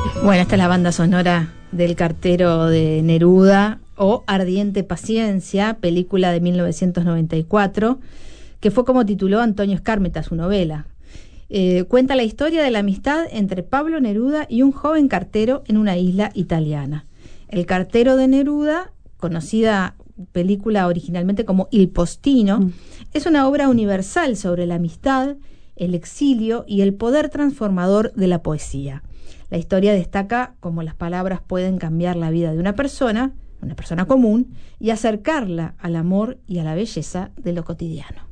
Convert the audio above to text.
Bueno, esta es la banda sonora del Cartero de Neruda o Ardiente Paciencia, película de 1994, que fue como tituló Antonio Skármeta su novela. Cuenta la historia de la amistad entre Pablo Neruda y un joven cartero en una isla italiana. El Cartero de Neruda, conocida película originalmente como Il Postino, es una obra universal sobre la amistad, el exilio y el poder transformador de la poesía. La historia destaca cómo las palabras pueden cambiar la vida de una persona común, y acercarla al amor y a la belleza de lo cotidiano.